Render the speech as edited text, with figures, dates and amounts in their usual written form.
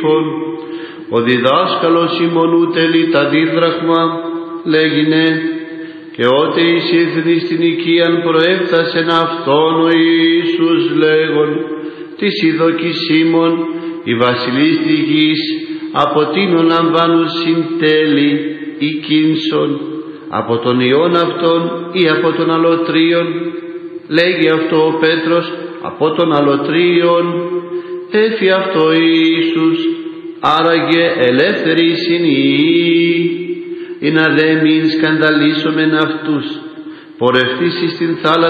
Ο διδάσκαλος ημών ούτελη τα δίδραχμα λέγεινε, και ότε εισήλθεν στην οικίαν προέφθασεν αυτόν ο Ιησούς λέγον, της ειδοκισίμων η βασιλής της γης από τίνον λαμβάνουν συντέλη ή κίνσον, από τον ιόν αυτόν ή από τον αλωτρίον. Λέγει αυτό ο Πέτρος, από τον αλωτρίον. Έφη αυτό ο Ιησούς, άραγε ελεύθεροι συνειοί, ή να δε μην σκανδαλίσομεν αυτούς, πορευτήσεις στην θάλασσα